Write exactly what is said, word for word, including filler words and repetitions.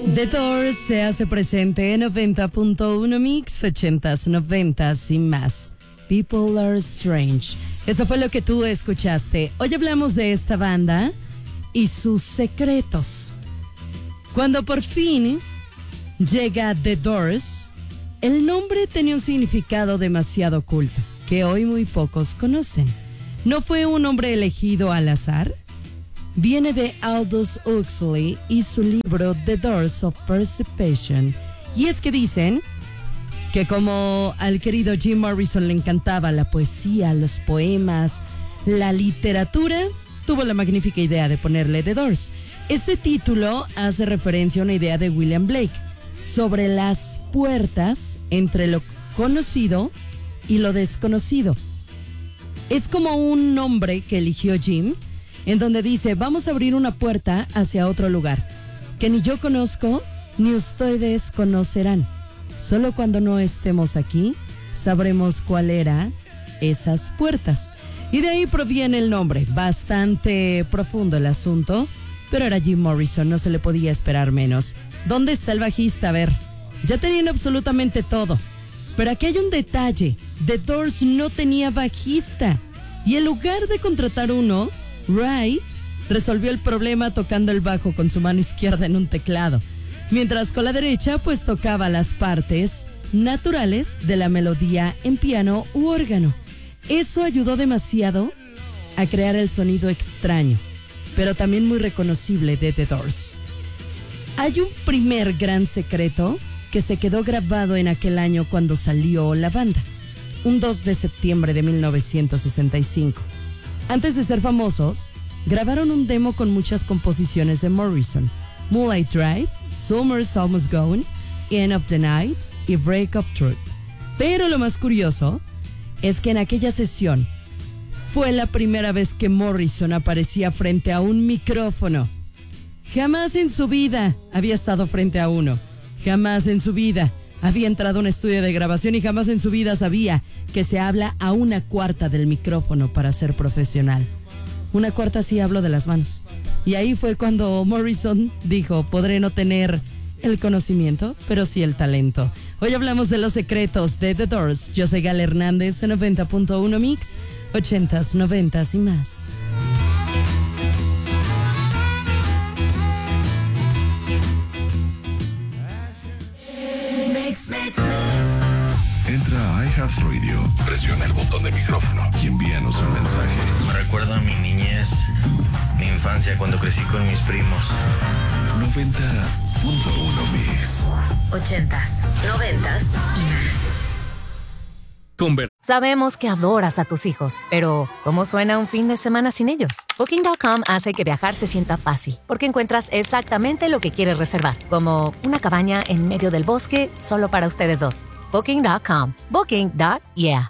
The Doors se hace presente en noventa punto uno Mix, ochentas, noventas y más. People Are Strange. Eso fue lo que tú escuchaste. Hoy hablamos de esta banda y sus secretos. Cuando por fin llega The Doors, el nombre tenía un significado demasiado oculto que hoy muy pocos conocen. No fue un nombre elegido al azar. Viene de Aldous Huxley y su libro The Doors of Perception. Y es que dicen que como al querido Jim Morrison le encantaba la poesía, los poemas, la literatura, tuvo la magnífica idea de ponerle The Doors. Este título hace referencia a una idea de William Blake sobre las puertas entre lo conocido y lo desconocido. Es como un nombre que eligió Jim, en donde dice, vamos a abrir una puerta hacia otro lugar, que ni yo conozco, ni ustedes conocerán. Solo cuando no estemos aquí, sabremos cuál era esas puertas. Y de ahí proviene el nombre, bastante profundo el asunto, pero era Jim Morrison, no se le podía esperar menos. ¿Dónde está el bajista? A ver, ya tenían absolutamente todo, pero aquí hay un detalle, The Doors no tenía bajista, y en lugar de contratar uno, Ray resolvió el problema tocando el bajo con su mano izquierda en un teclado, mientras con la derecha pues tocaba las partes naturales de la melodía en piano u órgano. Eso ayudó demasiado a crear el sonido extraño, pero también muy reconocible de The Doors. Hay un primer gran secreto que se quedó grabado en aquel año cuando salió la banda, un dos de septiembre de mil novecientos sesenta y cinco. Antes de ser famosos, grabaron un demo con muchas composiciones de Morrison: Moonlight Drive, Summer's Almost Gone, End of the Night y Break of Truth. Pero lo más curioso es que en aquella sesión fue la primera vez que Morrison aparecía frente a un micrófono. Jamás en su vida había estado frente a uno. Jamás en su vida había entrado a un estudio de grabación y jamás en su vida sabía que se habla a una cuarta del micrófono para ser profesional. Una cuarta sí hablo de las manos. Y ahí fue cuando Morrison dijo, podré no tener el conocimiento, pero sí el talento. Hoy hablamos de los secretos de The Doors. Yo soy Gal Hernández en noventa punto uno Mix, ochentas, noventas y más. Entra a iHeartRadio, presiona el botón de micrófono y envíanos un mensaje. Me recuerda a mi niñez, mi infancia cuando crecí con mis primos. noventa punto uno Mix. Ochentas, noventas y más. Conver- Sabemos que adoras a tus hijos, pero ¿cómo suena un fin de semana sin ellos? Booking punto com hace que viajar se sienta fácil, porque encuentras exactamente lo que quieres reservar, como una cabaña en medio del bosque solo para ustedes dos. Booking punto com. Booking. Yeah.